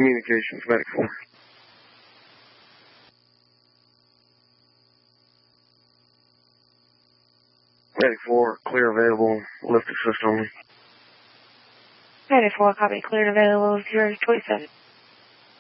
Communications, Medic 4. Medic 4, clear available, lift assist only. Medic 4, copy, clear available, 027.